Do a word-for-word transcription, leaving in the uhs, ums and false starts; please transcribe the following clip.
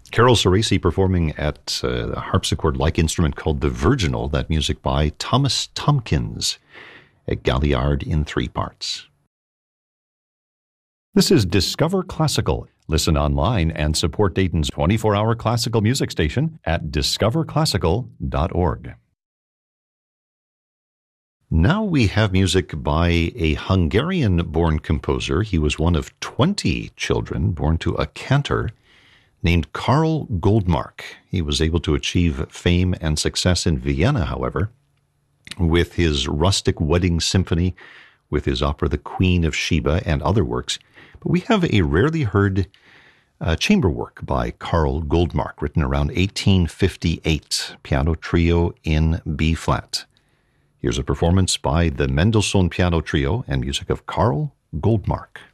Carol Ceresi performing at uh, a harpsichord-like instrument called the virginal, that music by Thomas Tomkins, a Galliard in three parts. This is Discover Classical. Listen online and support Dayton's twenty-four hour classical music station at discover classical dot org. Now we have music by a Hungarian-born composer. He was one of twenty children born to a cantor named Karl Goldmark. He was able to achieve fame and success in Vienna, however, with his rustic wedding symphony, with his opera The Queen of Sheba, and other works. But we have a rarely heard uh, chamber work by Karl Goldmark, written around eighteen fifty-eight, piano trio in B-flat. Here's a performance by the Mendelssohn Piano Trio and music of Karl Goldmark.